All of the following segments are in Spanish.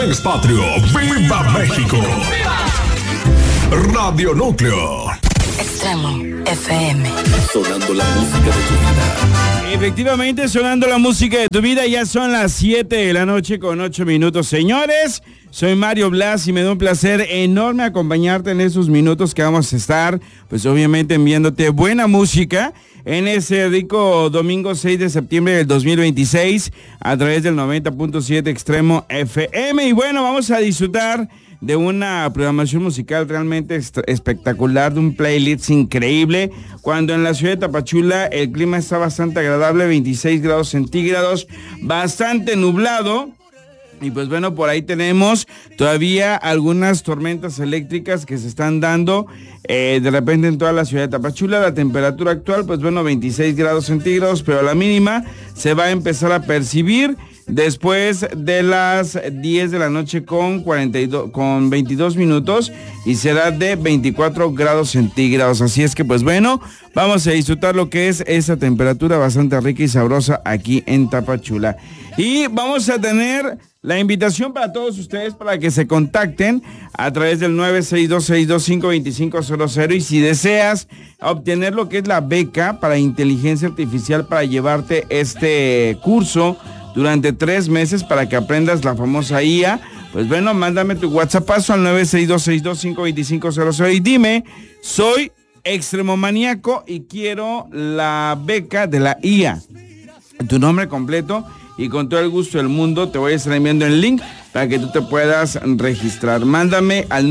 es patrio. ¡Viva México! ¡Viva! Radio Núcleo. Extremo FM. Sonando la música de tu vida. Efectivamente, sonando la música de tu vida. Ya son las 7 de la noche con 8 minutos. Señores, soy Mario Blas y me da un placer enorme acompañarte en esos minutos que vamos a estar, pues obviamente enviándote buena música en ese rico domingo 6 de septiembre del 2026 a través del 90.7 Extremo FM. Y bueno, vamos a disfrutar de una programación musical realmente espectacular, de un playlist increíble, cuando en la ciudad de Tapachula el clima está bastante agradable, 26 grados centígrados, bastante nublado. Y pues bueno, por ahí tenemos todavía algunas tormentas eléctricas que se están dando de repente en toda la ciudad de Tapachula. La temperatura actual, pues bueno, 26 grados centígrados, pero la mínima se va a empezar a percibir después de las 10 de la noche con 22 minutos y será de 24 grados centígrados. Así es que pues bueno, vamos a disfrutar lo que es esa temperatura bastante rica y sabrosa aquí en Tapachula. Y vamos a tener la invitación para todos ustedes para que se contacten a través del 962-625-2500 y si deseas obtener lo que es la beca para inteligencia artificial para llevarte este curso durante 3 meses para que aprendas la famosa IA, pues bueno, mándame tu WhatsApp al 962-625-2500 y dime, soy extremomaníaco y quiero la beca de la IA. Tu nombre completo y con todo el gusto del mundo te voy a estar enviando el link para que tú te puedas registrar. Mándame al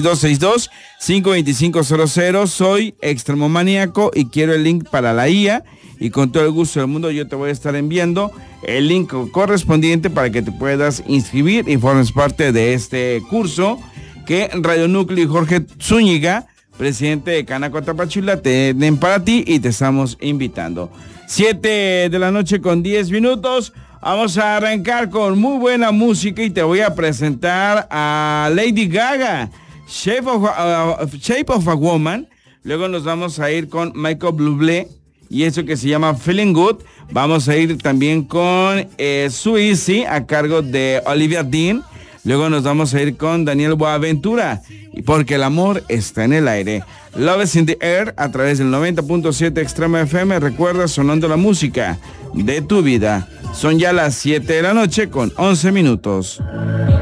962-625-2500. Soy extremomaníaco y quiero el link para la IA y con todo el gusto del mundo yo te voy a estar enviando el link correspondiente para que te puedas inscribir y formes parte de este curso que Radio Núcleo y Jorge Zúñiga, presidente de Canaco Tapachula, tienen para ti y te estamos invitando. 7 de la noche con 10 minutos. Vamos a arrancar con muy buena música y te voy a presentar a Lady Gaga, Shape of a Woman. Luego nos vamos a ir con Michael Bublé y eso que se llama Feeling Good. Vamos a ir también con So Easy a cargo de Olivia Dean. Luego nos vamos a ir con Daniel Boaventura y Porque el amor está en el aire. Love is in the air a través del 90.7 Extremo FM. Recuerda, sonando la música de tu vida. Son ya las 7 de la noche con 11 minutos.